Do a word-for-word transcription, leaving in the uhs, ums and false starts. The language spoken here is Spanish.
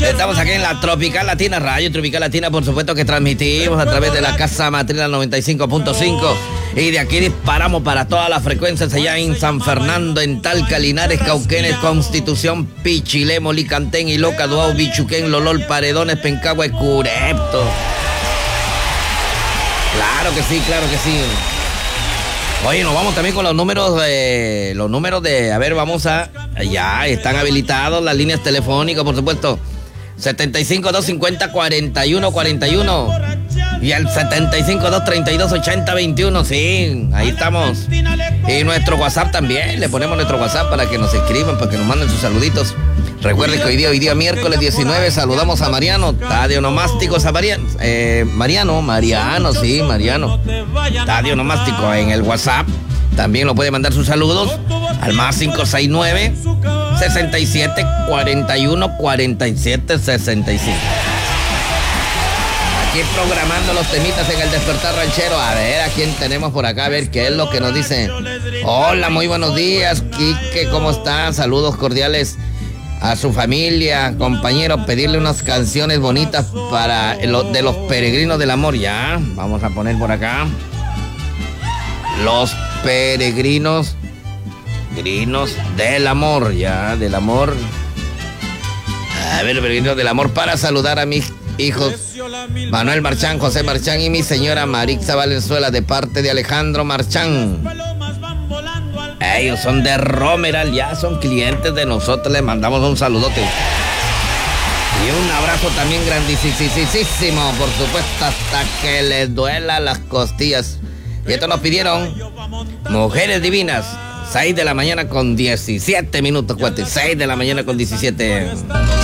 Estamos aquí en la Tropical Latina, Radio Tropical Latina, por supuesto que transmitimos a través de la Casa Matriz noventa y cinco punto cinco y de aquí disparamos para todas las frecuencias allá en San Fernando, en Talca, Linares, Cauquenes, Constitución, Pichilemo, Licantén, Iloca, Duao, Bichuquén, Lolol, Paredones, Pencagua, Curepto. Claro que sí, claro que sí. Oye, nos vamos también con los números de... Los números de... A ver, vamos a... Ya, están habilitados las líneas telefónicas, por supuesto. setenta y cinco, doscientos cincuenta, cuarenta y uno cuarenta y uno. Y el setenta y cinco, doscientos treinta y dos, ochenta veintiuno. Sí, ahí estamos. Y nuestro WhatsApp también. Le ponemos nuestro WhatsApp para que nos escriban, para que nos manden sus saluditos. Recuerden que hoy día, hoy día miércoles diecinueve, saludamos a Mariano. Tadio Nomástico, a Mariano. Eh, Mariano, Mariano, sí, Mariano. Tadio Nomástico en el WhatsApp. También lo puede mandar sus saludos al más cinco seis nueve, sesenta y siete, cuarenta y uno, cuarenta y siete, sesenta y cinco. Aquí programando los temitas en el Despertar Ranchero. A ver a quién tenemos por acá, a ver qué es lo que nos dice. Hola, muy buenos días, Quique, ¿cómo está? Saludos cordiales a su familia, compañero, pedirle unas canciones bonitas para el, de los peregrinos del amor. Ya, vamos a poner por acá. Los peregrinos, peregrinos del amor, ya, del amor. A ver, peregrinos del amor, para saludar a mis hijos Manuel Marchán, José Marchán y mi señora Marixa Valenzuela, de parte de Alejandro Marchán. Ellos son de Romeral, ya son clientes de nosotros, les mandamos un saludote. Y un abrazo también grandísimo, por supuesto, hasta que les duela las costillas. Y esto nos pidieron Mujeres Divinas, seis de la mañana con diecisiete minutos, cuate, seis de la mañana con diecisiete.